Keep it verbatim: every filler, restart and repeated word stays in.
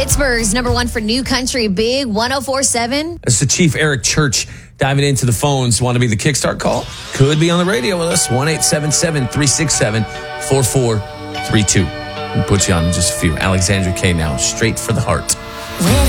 Pittsburgh's number one for new country, Big one oh four point seven. It's the Chief Eric Church diving into the phones. Want to be the Kickstart call? Could be on the radio with us. one eight seven seven, three six seven, four four three two. We'll put you on in just a few. Alexandria K now, straight for the heart.